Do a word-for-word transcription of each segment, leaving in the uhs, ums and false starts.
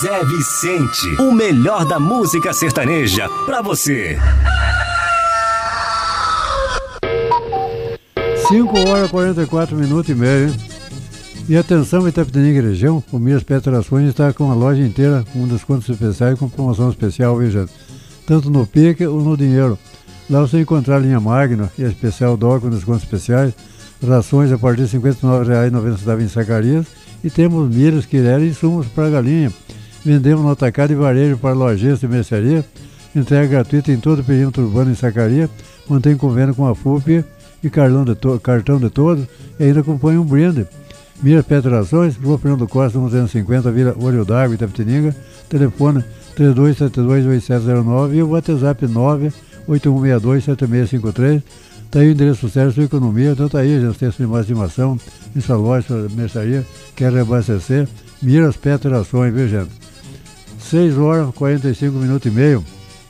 Zé Vicente, o melhor da música sertaneja pra você. cinco horas e quarenta e quatro minutos e meio, hein? E atenção, Itapetininga região, o Mias Peterações está com a loja inteira com descontos especiais com promoção especial, viu, gente? Tanto no pique ou no dinheiro. Lá você encontrar a linha Magna e a especial dó com descontos especiais, rações a partir de cinquenta e nove reais e noventa centavos em Zacarias, e temos milhos, quirera e insumos para galinha. Vendemos no atacado e varejo para lojistas e mercearia, entrega gratuita em todo o perímetro urbano em Zacarias, mantém convênio com a F U P e cartão de, to- cartão de todos, e ainda acompanha um brinde. Miras Peterações, Rua Fernando Costa, duzentos e cinquenta, Vila Olho d'Água, Itapetininga, telefone três dois sete dois oito sete zero nove e o WhatsApp nove oito um seis dois sete seis cinco três. Está aí o endereço certo, sua economia, então está aí, já tem de mais estimação, em sua loja, sua mercearia, quer reabastecer, Miras Peterações, viu, gente? seis horas e quarenta e cinco minutos e meio.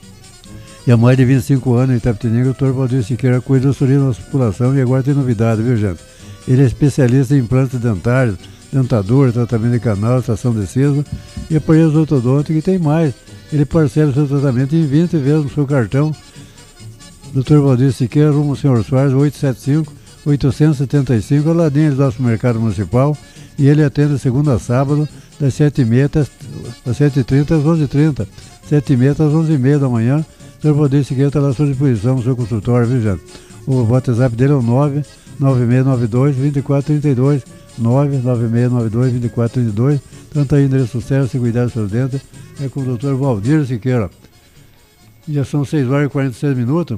E há mais de vinte e cinco anos em Itapetininga, o doutor Valdir Siqueira cuida do sorriso da nossa população e agora tem novidade, viu, gente? Ele é especialista em implantes dentários, dentadura, tratamento de canal, extração de siso e aparelhos ortodônticos, e tem mais. Ele parcela o seu tratamento em vinte vezes no seu cartão. doutor Valdir Siqueira, rumo ao senhor Soares, oitocentos e setenta e cinco, oitocentos e setenta e cinco, ao ladinho do nosso mercado municipal, e ele atende segunda a sábado, das sete e meia às sete e trinta às onze e trinta, sete e meia às onze e meia da manhã. O doutor Valdir Siqueira está lá à sua disposição no seu consultório, viu, gente? O WhatsApp dele é o nove nove seis nove dois dois quatro três dois, nove nove seis nove dois dois quatro três dois. Tanto aí, endereço certo, se cuidar dos seus dentes, é com o doutor Valdir Siqueira. Já são seis horas e quarenta e seis minutos.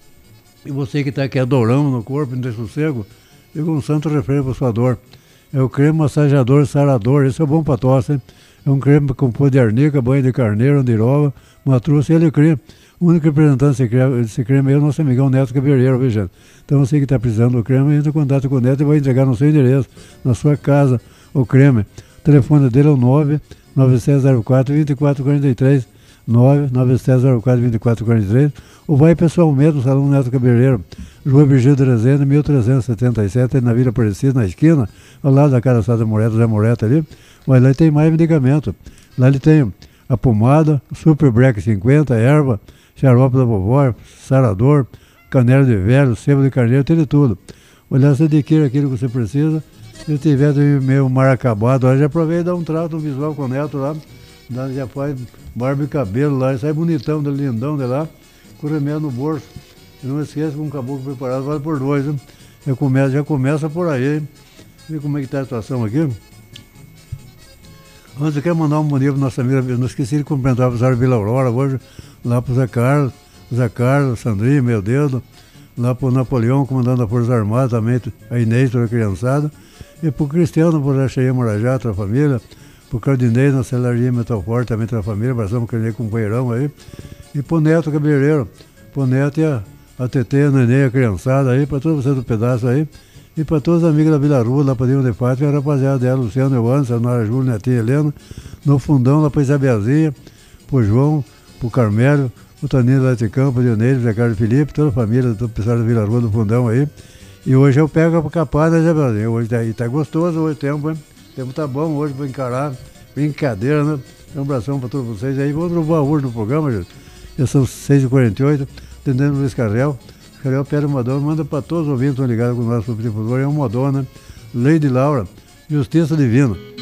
E você que está aqui adorando no corpo, não tem sossego, fica um santo refreio para sua dor. É o creme massageador sarador, esse é bom para tosse, hein? É um creme composto de arnica, banho de carneiro, andiroba, matruça e alecrim. O único representante desse creme, desse creme é o nosso amigão Neto Cabeleireiro, viu, gente? Então você que está precisando do creme, entra em contato com o Neto e vai entregar no seu endereço, na sua casa, o creme. O telefone dele é o nove nove sete zero quatro dois quatro quatro três, nove nove sete zero quatro dois quatro quatro três, ou vai pessoalmente no Salão Neto Cabeleireiro, Rua Virgílio Rezende, mil trezentos e setenta e sete, na Vila Aparecida, na esquina, ao lado da Caraçada Moreta, Zé Moreta ali. Mas lá tem mais medicamento. Lá ele tem a pomada, Super Break cinquenta, erva, xarope da vovó, sarador, canela de velho, sebo de carneiro, tem de tudo. Olha, você adquire aquilo que você precisa. Se tiver meio mar acabado, aí já aproveita e dá um trato visual com o Neto lá, já faz barba e cabelo lá, sai bonitão, lindão de lá, com remédio no bolso. E não esqueça que um caboclo preparado vale por dois, hein? Já começa, já começa por aí, hein? Vê como é que está a situação aqui. Antes eu quero mandar um bom dia para nossa amiga, não esqueci de cumprimentar a professora Vila Aurora hoje, lá para o Zé Carlos, Zé Carlos, Sandrinho, meu dedo, lá para o Napoleão, comandante da Força Armada, também a Inês, toda a criançada, e para o Cristiano, por Achaia Morajá, toda a família, para o Cardinês, na Celaria Metal Forte, também toda a família, abraçamos o Cardinês companheirão aí, e para o Neto Cabeleireiro, para o Neto e a, a Tetê, a Nenê, a criançada aí, para todos vocês do pedaço aí, e para todos os amigos da Vila Rua, lá para Dima de Pátria, a rapaziada dela, Luciano, Evandro, Sanara, Júlio, Netinha, Helena, no fundão, lá para Isabeazinha, para o João, para o Carmelo, o Tanino lá de Campo, o Dioneiro, o Zé Carlos Felipe, toda a família, todo o pessoal da Vila Rua, do fundão aí. E hoje eu pego a capada, né, Isabeazinha? Hoje tá, e tá gostoso hoje o tempo, hein? O tempo tá bom hoje para encarar, brincadeira, né? Um abração para todos vocês aí. Vamos trovar hoje no programa, gente. Já são seis e quarenta e oito, atendendo o Luiz Carrel. Carrel pede uma dona, manda para todos os ouvintes que estão ligados com o nosso subtribunador, é uma dona, Lady Laura, Justiça Divina.